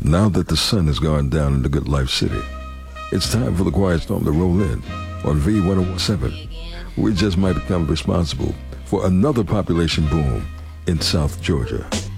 Now that the sun has gone down in the Good Life City, it's time for the Quiet Storm to roll in on V1017. We just might become responsible for another population boom in South Georgia.